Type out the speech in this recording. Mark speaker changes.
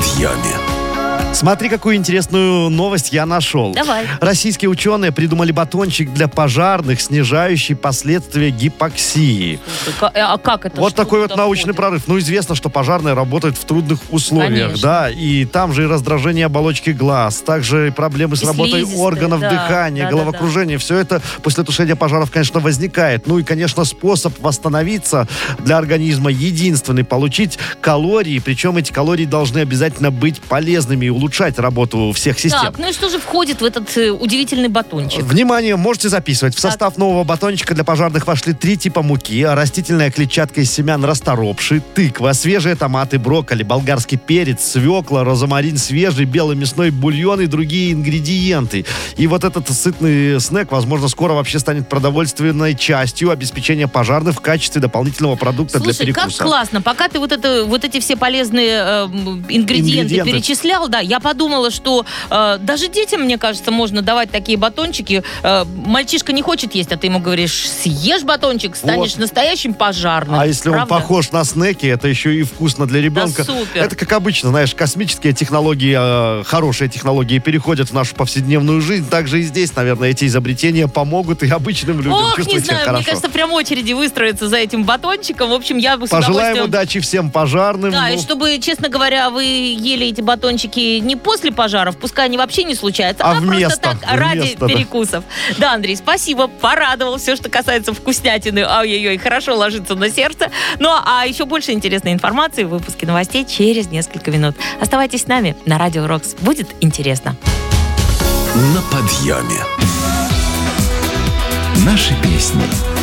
Speaker 1: подъеме.
Speaker 2: Смотри, какую интересную новость я нашел.
Speaker 3: Давай.
Speaker 2: Российские ученые придумали батончик для пожарных, снижающий последствия гипоксии.
Speaker 3: А как это?
Speaker 2: Вот
Speaker 3: Что
Speaker 2: такой вот
Speaker 3: туда
Speaker 2: научный
Speaker 3: входит?
Speaker 2: прорыв. Ну, известно, что пожарные работают в трудных условиях,
Speaker 3: Конечно.
Speaker 2: да, и там же и раздражение оболочки глаз, также и проблемы с
Speaker 3: И
Speaker 2: работой
Speaker 3: слизистые,
Speaker 2: органов
Speaker 3: да,
Speaker 2: дыхания,
Speaker 3: да,
Speaker 2: головокружение. Все это после тушения пожаров, конечно, возникает. Ну и, конечно, способ восстановиться для организма единственный — получить калории, причем эти калории должны обязательно быть полезными и улучшать работу всех систем.
Speaker 3: Так, ну и что же входит в этот удивительный батончик?
Speaker 2: Внимание, можете записывать. В состав нового батончика для пожарных вошли 3 типа муки: растительная клетчатка из семян расторопши, тыква, свежие томаты, брокколи, болгарский перец, свекла, розмарин свежий, белый мясной бульон и другие ингредиенты. И вот этот сытный снэк, возможно, скоро вообще станет продовольственной частью обеспечения пожарных в качестве дополнительного продукта для
Speaker 3: Слушай,
Speaker 2: перекуса.
Speaker 3: как классно. Пока ты вот эти все полезные ингредиенты перечислял, да, я подумала, что даже детям, мне кажется, можно давать такие батончики. Мальчишка не хочет есть, а ты ему говоришь: съешь батончик, станешь настоящим пожарным.
Speaker 2: А если
Speaker 3: правда?
Speaker 2: он похож на снеки, это еще и вкусно для ребенка.
Speaker 3: Да, супер.
Speaker 2: Это, как обычно, знаешь, космические технологии, хорошие технологии переходят в нашу повседневную жизнь. Также и здесь, наверное, эти изобретения помогут и обычным людям
Speaker 3: Ох, не
Speaker 2: чувствовать себя
Speaker 3: знаю,
Speaker 2: хорошо.
Speaker 3: мне кажется, прям очереди выстроятся за этим батончиком. В общем, я бы с
Speaker 2: Пожелаем
Speaker 3: удовольствием...
Speaker 2: удачи всем пожарным.
Speaker 3: Да,
Speaker 2: Ну,
Speaker 3: и чтобы, честно говоря, вы ели эти батончики не после пожаров, пускай они вообще не случаются,
Speaker 2: А
Speaker 3: а
Speaker 2: вместо,
Speaker 3: просто так, ради
Speaker 2: вместо, да.
Speaker 3: перекусов. Да, Андрей, спасибо, порадовал. Все, что касается вкуснятины, ой-ой-ой, хорошо ложится на сердце. Ну, а еще больше интересной информации в выпуске новостей через несколько минут. Оставайтесь с нами на Радио Рокс. Будет интересно.
Speaker 1: На подъеме. Наши песни.